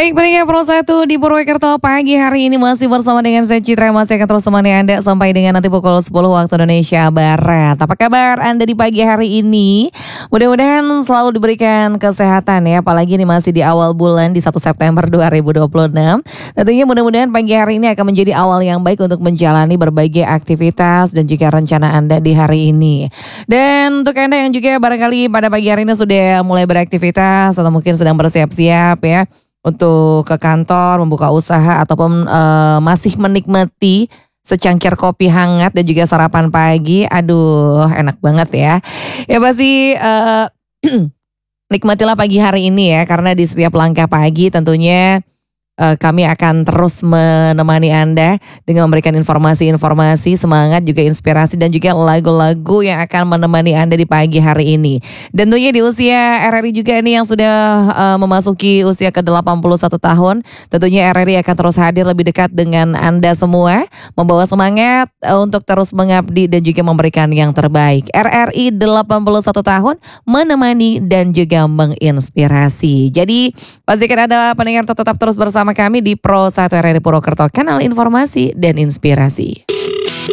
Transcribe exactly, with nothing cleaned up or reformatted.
Baik, pendengar Pro satu di Purwokerto pagi hari ini masih bersama dengan saya Citra, masih akan terus temani Anda sampai dengan nanti pukul sepuluh waktu Indonesia Barat. Apa kabar Anda di pagi hari ini? Mudah-mudahan selalu diberikan kesehatan ya, apalagi ini masih di awal bulan di satu September dua ribu dua puluh enam. Tentunya mudah-mudahan pagi hari ini akan menjadi awal yang baik untuk menjalani berbagai aktivitas dan juga rencana Anda di hari ini. Dan untuk Anda yang juga barangkali pada pagi hari ini sudah mulai beraktivitas atau mungkin sedang bersiap-siap ya untuk ke kantor, membuka usaha ataupun uh, masih menikmati secangkir kopi hangat dan juga sarapan pagi. Aduh, enak banget ya. Ya pasti uh, nikmatilah pagi hari ini ya, karena di setiap langkah pagi tentunya Uh, kami akan terus menemani Anda dengan memberikan informasi-informasi, semangat, juga inspirasi dan juga lagu-lagu yang akan menemani Anda di pagi hari ini. Dan tentunya di usia R R I juga nih yang sudah uh, memasuki usia ke delapan puluh satu tahun, tentunya R R I akan terus hadir lebih dekat dengan Anda semua, membawa semangat uh, untuk terus mengabdi dan juga memberikan yang terbaik. R R I delapan puluh satu tahun menemani dan juga menginspirasi. Jadi pastikan Anda pendengar tetap terus bersama kami di Pro satu R R I Purwokerto, kanal informasi dan inspirasi.